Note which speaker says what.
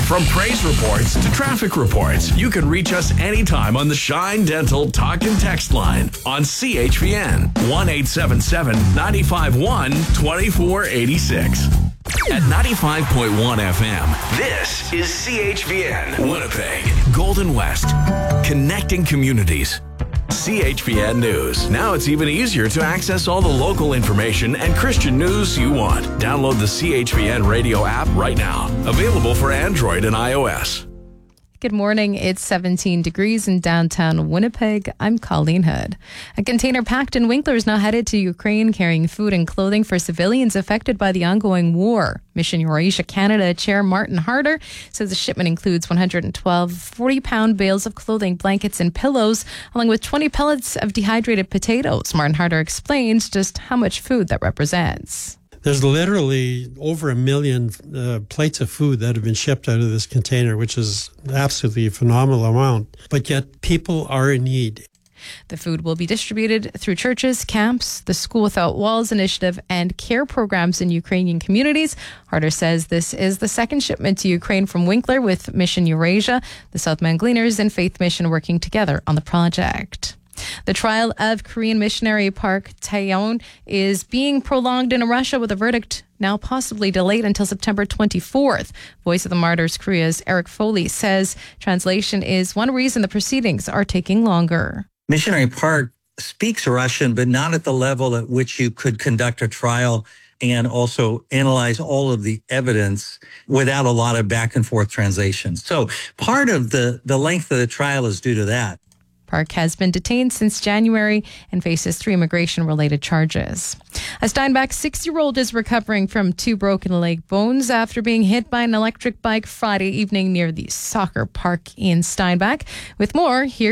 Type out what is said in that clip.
Speaker 1: From praise reports to traffic reports, you can reach us anytime on the Shine Dental Talk and Text line on CHVN 1-877-951-2486. At 95.1 FM, this is CHVN Winnipeg, Golden West, connecting communities. CHVN News. Now it's even easier to access all the local information and Christian news you want. Download the CHVN radio app right now. Available for Android and iOS.
Speaker 2: Good morning. It's 17 degrees in downtown Winnipeg. I'm Colleen Hood. A container packed in Winkler is now headed to Ukraine carrying food and clothing for civilians affected by the ongoing war. Mission Eurasia Canada Chair Martin Harder says the shipment includes 112 40-pound bales of clothing, blankets, and pillows, along with 20 pellets of dehydrated potatoes. Martin Harder explains just how much food that represents.
Speaker 3: There's literally over 1 million plates of food that have been shipped out of this container, which is absolutely a phenomenal amount. But yet people are in need.
Speaker 2: The food will be distributed through churches, camps, the School Without Walls initiative, and care programs in Ukrainian communities. Harder says this is the second shipment to Ukraine from Winkler, with Mission Eurasia, the Southman Gleaners, and Faith Mission working together on the project. The trial of Korean missionary Park Tae-yeon is being prolonged in Russia, with a verdict now possibly delayed until September 24th. Voice of the Martyrs Korea's Eric Foley says translation is one reason the proceedings are taking longer.
Speaker 4: Missionary Park speaks Russian, but not at the level at which you could conduct a trial and also analyze all of the evidence without a lot of back and forth translation. So part of the length of the trial is due to that.
Speaker 2: Park has been detained since January and faces 3 immigration-related charges. A Steinbach 6-year-old is recovering from 2 broken leg bones after being hit by an electric bike Friday evening near the soccer park in Steinbach. With more, here